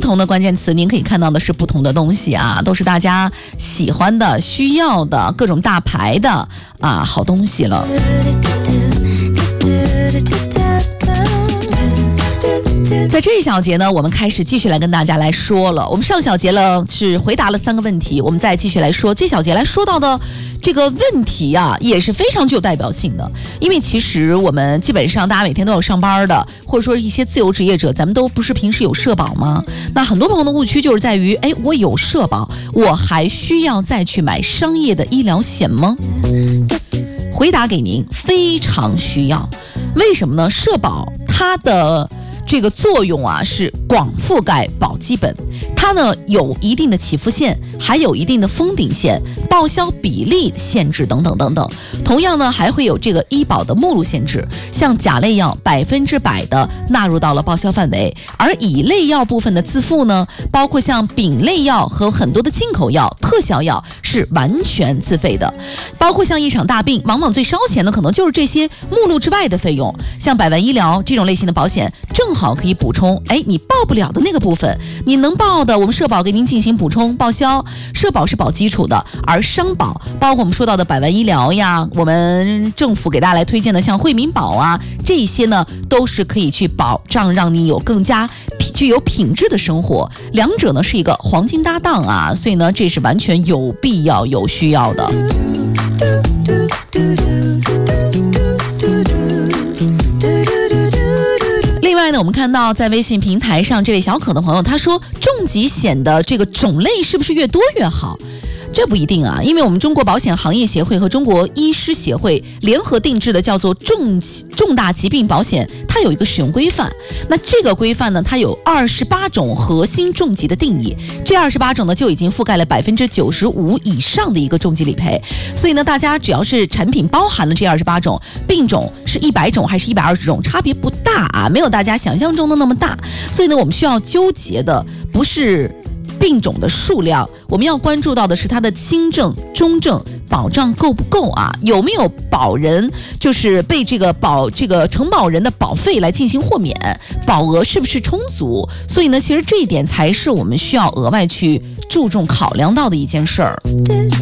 同的关键词，您可以看到的是不同的东西啊，都是大家喜欢的、需要的各种大牌的啊好东西了。在这一小节呢，我们开始继续来跟大家来说了。我们上小节了是回答了3个问题，我们再继续来说这小节来说到的这个问题啊，也是非常具有代表性的。因为其实我们基本上大家每天都有上班的，或者说一些自由职业者，咱们都不是平时有社保吗？那很多朋友的误区就是在于，我有社保，我还需要再去买商业的医疗险吗？回答给您，非常需要。为什么呢？社保它的这个作用啊是广覆盖保基本，它呢有一定的起付线，还有一定的封顶线、报销比例限制等等等等。同样呢还会有这个医保的目录限制，像甲类药100%的纳入到了报销范围，而乙类药部分的自付呢，包括像丙类药和很多的进口药、特效药是完全自费的。包括像一场大病，往往最烧钱的可能就是这些目录之外的费用，像百万医疗这种类型的保险，正好可以补充你报不了的那个部分，你能报的我们社保给您进行补充报销。社保是保基础的，而商保包括我们说到的百万医疗呀，我们政府给大家来推荐的像惠民保啊，这些呢都是可以去保障让你有更加具有品质的生活，两者呢是一个黄金搭档啊，所以呢这是完全有必要有需要的。另外呢，我们看到在微信平台上这位小可的朋友，他说重疾险的这个种类是不是越多越好？这不一定啊，因为我们中国保险行业协会和中国医师协会联合定制的叫做重大疾病保险，它有一个使用规范。那这个规范呢，它有28种核心重疾的定义，这28种呢就已经覆盖了95%以上的一个重疾理赔。所以呢，大家只要是产品包含了这28种，病种是100种还是120种，差别不大啊，没有大家想象中的那么大。所以呢，我们需要纠结的不是病种的数量，我们要关注到的是它的轻症、中症保障够不够啊？有没有保人就是被这个承保人的保费来进行豁免，保额是不是充足？所以呢，其实这一点才是我们需要额外去注重考量到的一件事儿。